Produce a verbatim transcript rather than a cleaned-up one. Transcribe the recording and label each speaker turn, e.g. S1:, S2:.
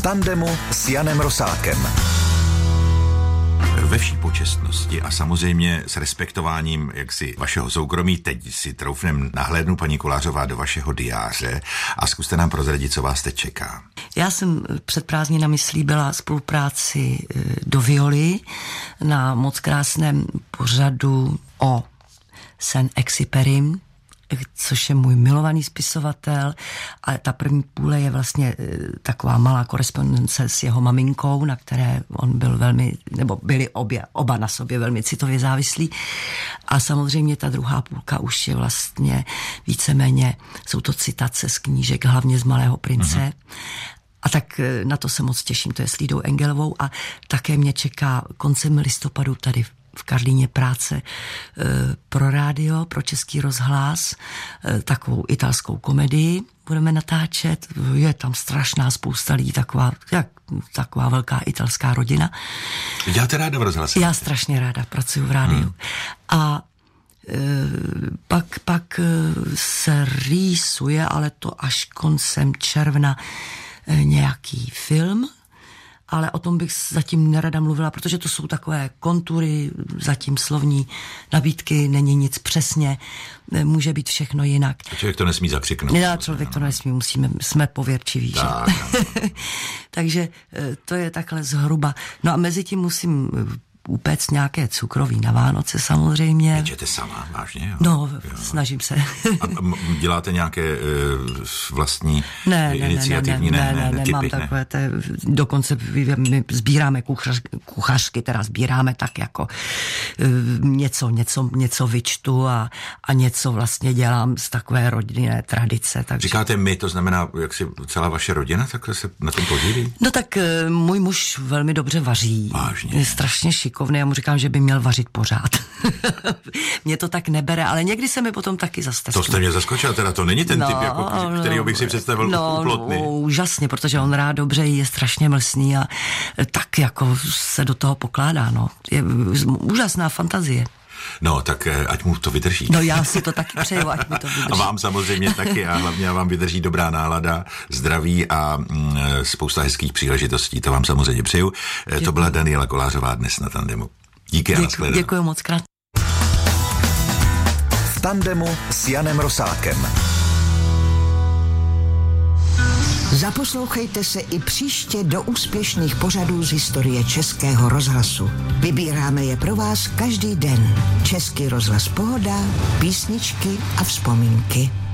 S1: tandemu s Janem Rosálkem.
S2: Ve vší počestnosti a samozřejmě s respektováním jaksi vašeho soukromí, teď si troufnem nahlédnu, paní Kolářová, do vašeho diáře a zkuste nám prozradit, co vás teď čeká.
S3: Já jsem před prázdninami slíbila spolupráci do violy na moc krásném pořadu o Saint-Exupérym, což je můj milovaný spisovatel, a ta první půle je vlastně taková malá korespondence s jeho maminkou, na které on byl velmi, nebo byli obě, oba na sobě velmi citově závislí. A samozřejmě ta druhá půlka už je vlastně víceméně, jsou to citace z knížek, hlavně z Malého prince. Uh-huh. A tak na to se moc těším, to je s Lídou Engelovou, a také mě čeká koncem listopadu tady v v Karlíně práce e, pro rádio, pro Český rozhlas, e, takovou italskou komedii budeme natáčet. Je tam strašná spousta lidí, taková, jak, taková velká italská rodina.
S2: Děláte ráda v rozhlase?
S3: Já strašně ráda pracuji v rádiu. Hmm. A e, pak, pak se rýsuje, ale to až koncem června, e, nějaký film, ale o tom bych zatím nerada mluvila, protože to jsou takové kontury, zatím slovní nabídky, není nic přesně, může být všechno jinak.
S2: Člověk to nesmí zakřiknout.
S3: Ne, člověk to nesmí, musíme, jsme pověrčiví.
S2: Tak,
S3: Takže to je takhle zhruba. No a mezi tím musím upéct nějaké cukroví na Vánoce samozřejmě.
S2: Pečete sama, vážně? Jo?
S3: No,
S2: jo.
S3: Snažím se.
S2: A děláte nějaké uh, vlastní
S3: ne,
S2: iniciativní
S3: ne, ne,
S2: ne,
S3: ne, ne, ne,
S2: typy?
S3: Mám takové, te, dokonce my sbíráme kuchař, kuchařky, teda sbíráme tak jako uh, něco, něco, něco vyčtu a, a něco vlastně dělám z takové rodinné tradice. Takže...
S2: Říkáte my, to znamená, jak si celá vaše rodina takhle se na tom podílí?
S3: No tak uh, můj muž velmi dobře vaří.
S2: Vážně.
S3: Je strašně šikovný. Já mu říkám, že by měl vařit pořád. Mě to tak nebere, ale někdy se mi potom taky zastaví.
S2: To jste mě zaskočil, teda to není ten
S3: no,
S2: typ, jako, kterýho bych si představil
S3: no,
S2: úplotný.
S3: No, úžasně, protože on rád dobře je strašně mlsný a tak jako se do toho pokládá, no. Je úžasná fantazie.
S2: No, tak ať mu to vydrží.
S3: No já si to taky přeju, ať mu to vydrží.
S2: A vám samozřejmě taky a hlavně vám vydrží dobrá nálada, zdraví a mm, spousta hezkých příležitostí. To vám samozřejmě přeju. Děkuji. To byla Daniela Kolářová dnes na tandemu. Díky a nashledanou.
S3: Děkuji moc krát.
S1: V tandemu s Janem Rosálkem.
S4: Zaposlouchejte se i příště do úspěšných pořadů z historie Českého rozhlasu. Vybíráme je pro vás každý den. Český rozhlas Pohoda, písničky a vzpomínky.